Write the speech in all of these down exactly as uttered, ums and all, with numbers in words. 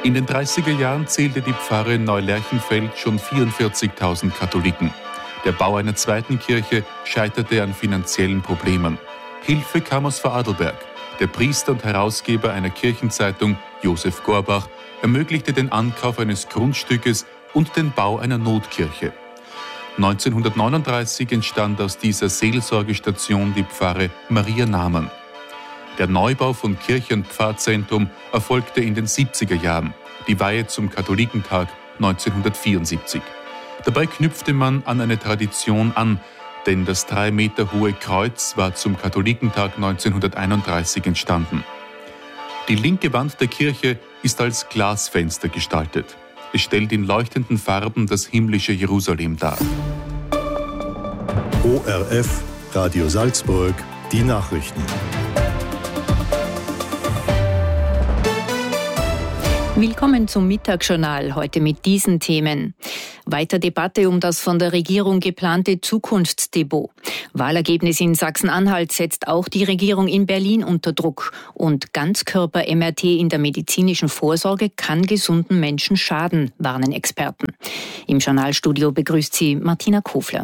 In den dreißiger Jahren zählte die Pfarre Neulerchenfeld schon vierundvierzigtausend Katholiken. Der Bau einer zweiten Kirche scheiterte an finanziellen Problemen. Hilfe kam aus Vorarlberg. Der Priester und Herausgeber einer Kirchenzeitung, Josef Gorbach, ermöglichte den Ankauf eines Grundstückes und den Bau einer Notkirche. neunzehnhundertneununddreißig entstand aus dieser Seelsorgestation die Pfarre Maria Namen. Der Neubau von Kirche und Pfarrzentrum erfolgte in den siebziger Jahren, die Weihe zum Katholikentag neunzehnhundertvierundsiebzig. Dabei knüpfte man an eine Tradition an, denn das drei Meter hohe Kreuz war zum Katholikentag neunzehnhunderteinunddreißig entstanden. Die linke Wand der Kirche ist als Glasfenster gestaltet. Es stellt in leuchtenden Farben das himmlische Jerusalem dar. O R F, Radio Salzburg, die Nachrichten. Willkommen zum Mittagsjournal, heute mit diesen Themen. Weiter Debatte um das von der Regierung geplante Zukunftsdepot. Wahlergebnis in Sachsen-Anhalt setzt auch die Regierung in Berlin unter Druck. Und Ganzkörper-M R T in der medizinischen Vorsorge kann gesunden Menschen schaden, warnen Experten. Im Journalstudio begrüßt sie Martina Kofler.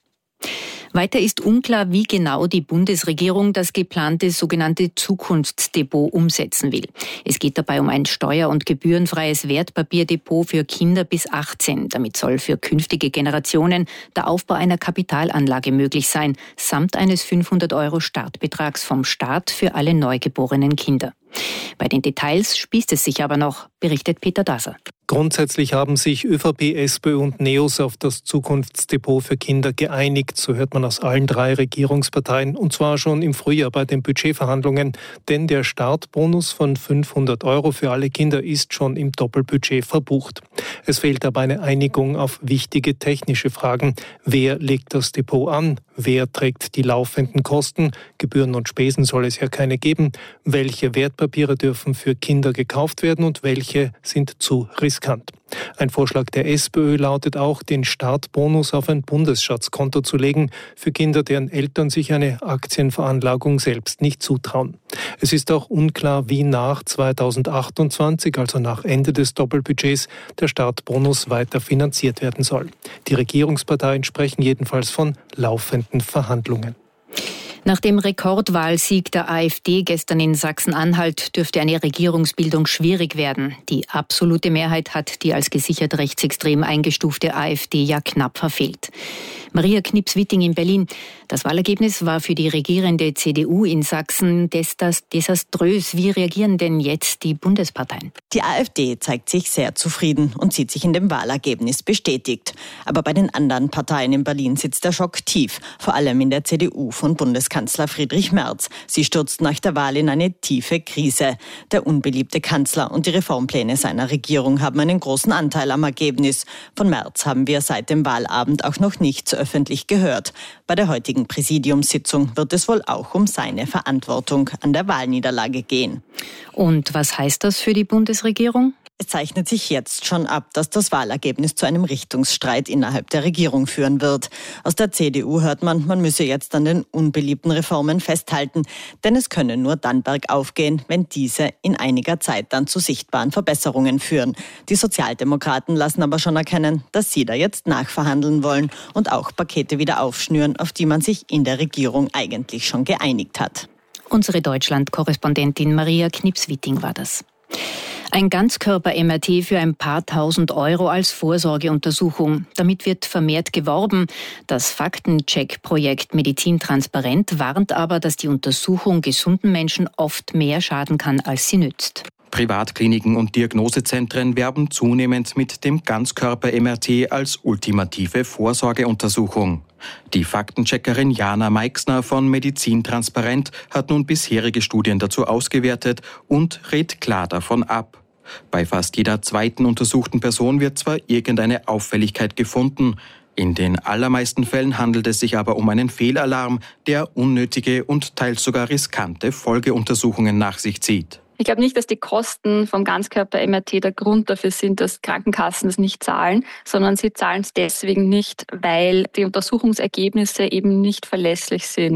Weiter ist unklar, wie genau die Bundesregierung das geplante sogenannte Zukunftsdepot umsetzen will. Es geht dabei um ein steuer- und gebührenfreies Wertpapierdepot für Kinder bis achtzehn. Damit soll für künftige Generationen der Aufbau einer Kapitalanlage möglich sein, samt eines fünfhundert Euro Startbetrags vom Staat für alle neugeborenen Kinder. Bei den Details spießt es sich aber noch, berichtet Peter Daser. Grundsätzlich haben sich ÖVP, SPÖ und NEOS auf das Zukunftsdepot für Kinder geeinigt. So hört man aus allen drei Regierungsparteien, und zwar schon im Frühjahr bei den Budgetverhandlungen. Denn der Startbonus von fünfhundert Euro für alle Kinder ist schon im Doppelbudget verbucht. Es fehlt aber eine Einigung auf wichtige technische Fragen. Wer legt das Depot an? Wer trägt die laufenden Kosten? Gebühren und Spesen soll es ja keine geben. Welche Wertpapiere dürfen für Kinder gekauft werden und welche sind zu riskant? Ein Vorschlag der SPÖ lautet auch, den Startbonus auf ein Bundesschatzkonto zu legen für Kinder, deren Eltern sich eine Aktienveranlagung selbst nicht zutrauen. Es ist auch unklar, wie nach zweitausendachtundzwanzig, also nach Ende des Doppelbudgets, der Startbonus weiter finanziert werden soll. Die Regierungsparteien sprechen jedenfalls von laufenden Verhandlungen. Nach dem Rekordwahlsieg der AfD gestern in Sachsen-Anhalt dürfte eine Regierungsbildung schwierig werden. Die absolute Mehrheit hat die als gesichert rechtsextrem eingestufte AfD ja knapp verfehlt. Maria Knips-Witting in Berlin. Das Wahlergebnis war für die regierende C D U in Sachsen desaströs. Wie reagieren denn jetzt die Bundesparteien? Die AfD zeigt sich sehr zufrieden und sieht sich in dem Wahlergebnis bestätigt. Aber bei den anderen Parteien in Berlin sitzt der Schock tief, vor allem in der C D U von Bundeskanzler Friedrich Merz. Sie stürzt nach der Wahl in eine tiefe Krise. Der unbeliebte Kanzler und die Reformpläne seiner Regierung haben einen großen Anteil am Ergebnis. Von Merz haben wir seit dem Wahlabend auch noch nichts öffentlich gehört. Bei der heutigen Präsidiumssitzung wird es wohl auch um seine Verantwortung an der Wahlniederlage gehen. Und was heißt das für die Bundesregierung? Es zeichnet sich jetzt schon ab, dass das Wahlergebnis zu einem Richtungsstreit innerhalb der Regierung führen wird. Aus der C D U hört man, man müsse jetzt an den unbeliebten Reformen festhalten, denn es könne nur dann bergauf gehen, wenn diese in einiger Zeit dann zu sichtbaren Verbesserungen führen. Die Sozialdemokraten lassen aber schon erkennen, dass sie da jetzt nachverhandeln wollen und auch Pakete wieder aufschnüren, auf die man sich in der Regierung eigentlich schon geeinigt hat. Unsere Deutschland-Korrespondentin Maria Knips-Witting war das. Ein Ganzkörper-M R T für ein paar tausend Euro als Vorsorgeuntersuchung. Damit wird vermehrt geworben. Das Faktencheck-Projekt Medizin Transparent warnt aber, dass die Untersuchung gesunden Menschen oft mehr schaden kann, als sie nützt. Privatkliniken und Diagnosezentren werben zunehmend mit dem Ganzkörper-M R T als ultimative Vorsorgeuntersuchung. Die Faktencheckerin Jana Meixner von Medizin Transparent hat nun bisherige Studien dazu ausgewertet und rät klar davon ab. Bei fast jeder zweiten untersuchten Person wird zwar irgendeine Auffälligkeit gefunden. In den allermeisten Fällen handelt es sich aber um einen Fehlalarm, der unnötige und teils sogar riskante Folgeuntersuchungen nach sich zieht. Ich glaube nicht, dass die Kosten vom Ganzkörper-M R T der Grund dafür sind, dass Krankenkassen es nicht zahlen, sondern sie zahlen es deswegen nicht, weil die Untersuchungsergebnisse eben nicht verlässlich sind.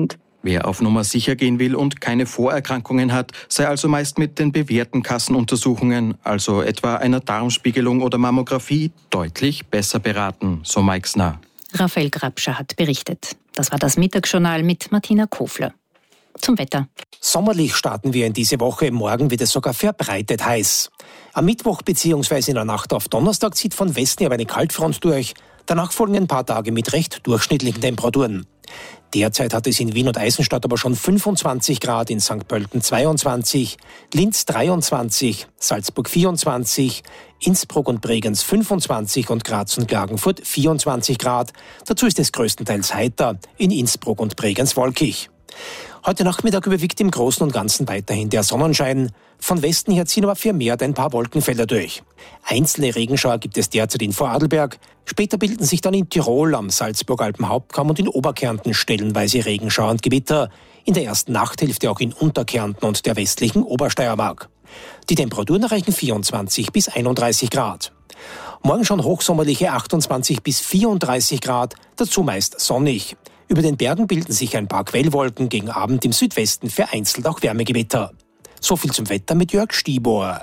Wer auf Nummer sicher gehen will und keine Vorerkrankungen hat, sei also meist mit den bewährten Kassenuntersuchungen, also etwa einer Darmspiegelung oder Mammographie, deutlich besser beraten, so Meixner. Raphael Grabscher hat berichtet. Das war das Mittagsjournal mit Martina Kofler. Zum Wetter. Sommerlich starten wir in diese Woche. Morgen wird es sogar verbreitet heiß. Am Mittwoch bzw. in der Nacht auf Donnerstag zieht von Westen aber eine Kaltfront durch. Danach folgen ein paar Tage mit recht durchschnittlichen Temperaturen. Derzeit hat es in Wien und Eisenstadt aber schon fünfundzwanzig Grad, in Sankt Pölten zweiundzwanzig, Linz dreiundzwanzig, Salzburg vierundzwanzig, Innsbruck und Bregenz fünfundzwanzig und Graz und Klagenfurt vierundzwanzig Grad. Dazu ist es größtenteils heiter, in Innsbruck und Bregenz wolkig. Heute Nachmittag überwiegt im Großen und Ganzen weiterhin der Sonnenschein. Von Westen her ziehen aber vermehrt ein paar Wolkenfelder durch. Einzelne Regenschauer gibt es derzeit in Vorarlberg. Später bilden sich dann in Tirol, am Salzburg-Alpen-Hauptkamm und in Oberkärnten stellenweise Regenschauer und Gewitter. In der ersten Nachthälfte auch in Unterkärnten und der westlichen Obersteiermark. Die Temperaturen erreichen vierundzwanzig bis einunddreißig Grad. Morgen schon hochsommerliche achtundzwanzig bis vierunddreißig Grad, dazu meist sonnig. Über den Bergen bilden sich ein paar Quellwolken, gegen Abend im Südwesten vereinzelt auch Wärmegewitter. So viel zum Wetter mit Jörg Stieber.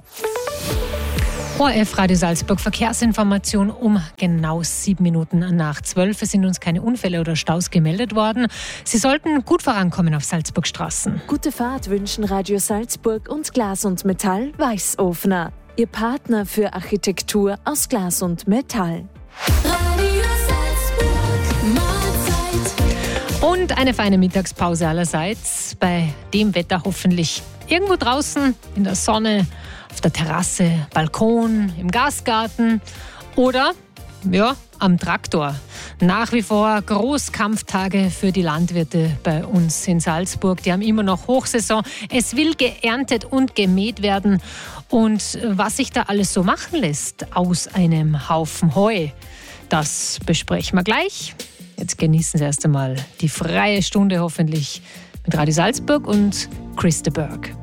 O R F Radio Salzburg Verkehrsinformation um genau sieben Minuten nach zwölf. Es sind uns keine Unfälle oder Staus gemeldet worden. Sie sollten gut vorankommen auf Salzburgstraßen. Gute Fahrt wünschen Radio Salzburg und Glas und Metall Weißofner. Ihr Partner für Architektur aus Glas und Metall. Radio Salzburg, Mahlzeit. Und eine feine Mittagspause allerseits. Bei dem Wetter hoffentlich irgendwo draußen in der Sonne, auf der Terrasse, Balkon, im Gastgarten oder ja, am Traktor. Nach wie vor Großkampftage für die Landwirte bei uns in Salzburg. Die haben immer noch Hochsaison. Es will geerntet und gemäht werden. Und was sich da alles so machen lässt aus einem Haufen Heu, das besprechen wir gleich. Jetzt genießen Sie erst einmal die freie Stunde hoffentlich mit Radio Salzburg und Chris de Burgh.